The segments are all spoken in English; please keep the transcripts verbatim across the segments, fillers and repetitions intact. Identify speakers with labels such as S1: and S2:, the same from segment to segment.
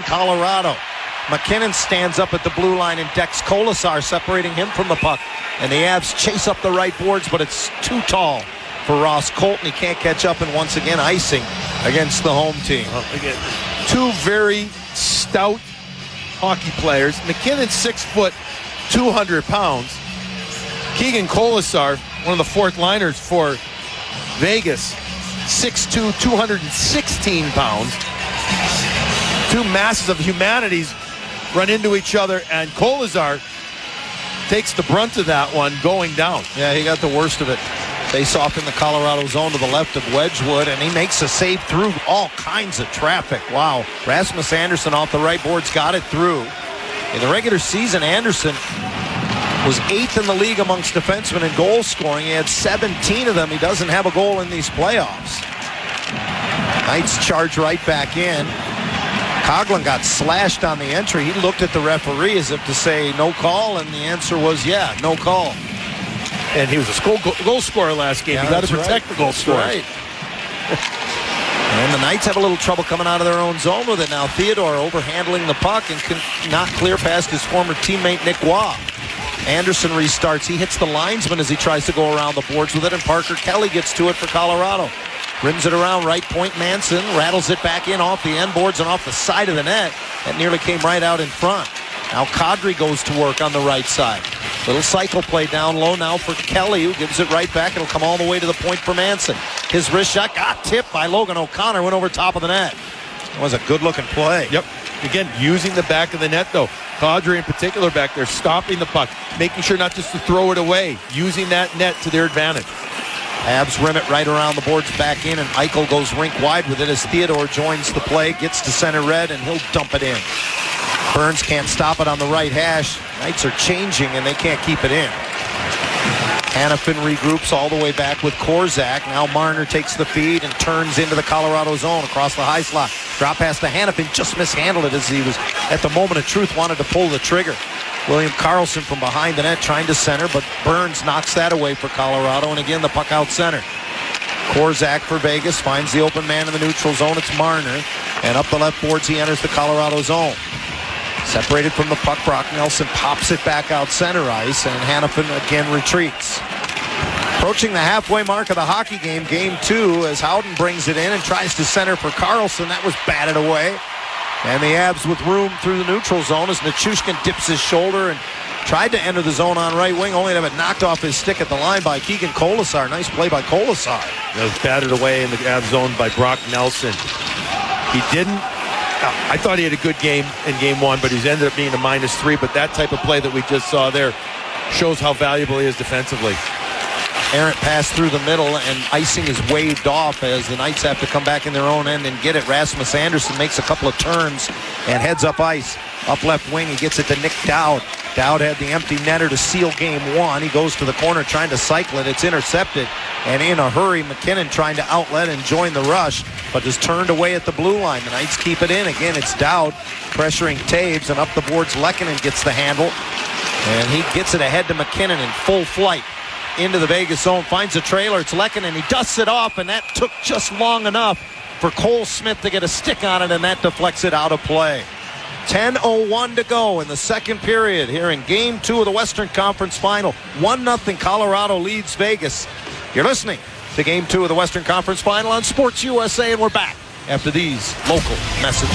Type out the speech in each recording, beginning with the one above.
S1: Colorado. McKinnon stands up at the blue line and decks Kolasar, separating him from the puck. And the Avs chase up the right boards, but it's too tall for Ross Colton. He can't catch up, and once again icing against the home team.
S2: Oh, again, two very stout hockey players. McKinnon, six foot, two hundred pounds. Keegan Kolasar, one of the fourth liners for Vegas, six two, two hundred sixteen pounds. Two masses of humanities run into each other, and Kolasar takes the brunt of that one going down.
S1: Yeah, he got the worst of it. Face off in the Colorado zone to the left of Wedgwood, and he makes a save through all kinds of traffic. Wow. Rasmus Andersson off the right boards got it through. In the regular season, Andersson was eighth in the league amongst defensemen in goal scoring. He had seventeen of them. He doesn't have a goal in these playoffs. Knights charge right back in. Coughlin got slashed on the entry. He looked at the referee as if to say no call, and the answer was yeah, no call.
S2: And he was a goal, goal scorer last game. Yeah, you got to protect right. the goal scorer.
S1: Right. And the Knights have a little trouble coming out of their own zone with it now. Theodore overhandling the puck and can not clear past his former teammate Nick Waugh. Anderson restarts. He hits the linesman as he tries to go around the boards with it, and Parker Kelly gets to it for Colorado. Rims it around right point. Manson rattles it back in off the end boards and off the side of the net. That nearly came right out in front. Now Kadri goes to work on the right side. Little cycle play down low now for Kelly, who gives it right back. It'll come all the way to the point for Manson. His wrist shot got tipped by Logan O'Connor, went over top of the net. It was a good-looking play.
S2: Yep. Again, using the back of the net, though. Kadri in particular back there, stopping the puck, making sure not just to throw it away, using that net to their advantage.
S1: Avs rim it right around the boards back in, and Eichel goes rink wide with it as Theodore joins the play, gets to center red, and he'll dump it in. Burns can't stop it on the right hash. Knights are changing, and they can't keep it in. Hanifin regroups all the way back with Korzak. Now Marner takes the feed and turns into the Colorado zone across the high slot. Drop pass to Hanifin, just mishandled it as he was, at the moment of truth, wanted to pull the trigger. William Karlsson from behind the net trying to center, but Burns knocks that away for Colorado, and again the puck out center. Korzak for Vegas finds the open man in the neutral zone. It's Marner, and up the left boards he enters the Colorado zone. Separated from the puck, Brock Nelson pops it back out center ice, and Hanifin again retreats. Approaching the halfway mark of the hockey game, game two, as Howden brings it in and tries to center for Karlsson. That was batted away. And the Avs with room through the neutral zone as Nichushkin dips his shoulder and tried to enter the zone on right wing, only to have it knocked off his stick at the line by Keegan Kolasar. Nice play by Kolasar.
S2: That was batted away in the Avs zone by Brock Nelson. He didn't I thought he had a good game in game one, but he's ended up being a minus three. But that type of play that we just saw there shows how valuable he is defensively.
S1: Errant pass through the middle, and icing is waved off as the Knights have to come back in their own end and get it. Rasmus Andersson makes a couple of turns and heads up ice. Up left wing, he gets it to Nick Dowd. Dowd had the empty netter to seal game one. He goes to the corner trying to cycle it. It's intercepted, and in a hurry, McKinnon trying to outlet and join the rush, but is turned away at the blue line. The Knights keep it in. Again, it's Dowd pressuring Taves, and up the boards, Lehkonen gets the handle, and he gets it ahead to McKinnon in full flight into the Vegas zone. Finds a trailer. It's Lehkonen. He dusts it off, and that took just long enough for Cole Smith to get a stick on it, and that deflects it out of play. ten oh one to go in the second period here in game two of the Western Conference Final. one nothing Colorado leads Vegas. You're listening to game two of the Western Conference Final on Sports U S A, and we're back after these local messages.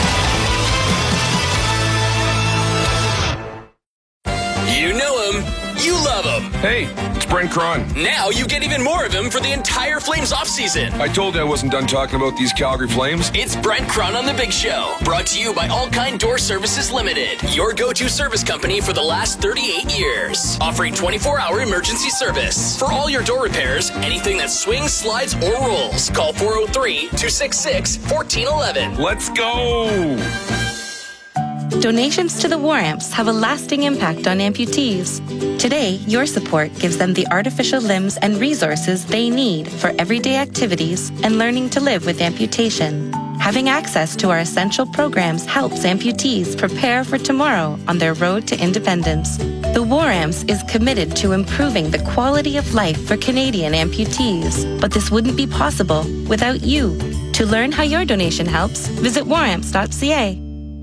S3: You know him. You love him.
S4: Hey, it's Brent Cron.
S3: Now you get even more of him for the entire Flames offseason.
S4: I told you I wasn't done talking about these Calgary Flames.
S3: It's Brent Cron on The Big Show. Brought to you by All Kind Door Services Limited. Your go-to service company for the last thirty-eight years. Offering twenty-four hour emergency service. For all your door repairs, anything that swings, slides, or rolls. Call four oh three, two six six, one four one one.
S4: Let's go!
S5: Donations to the War Amps have a lasting impact on amputees. Today, your support gives them the artificial limbs and resources they need for everyday activities and learning to live with amputation. Having access to our essential programs helps amputees prepare for tomorrow on their road to independence. The War Amps is committed to improving the quality of life for Canadian amputees, but this wouldn't be possible without you. To learn how your donation helps, visit war amps dot c a.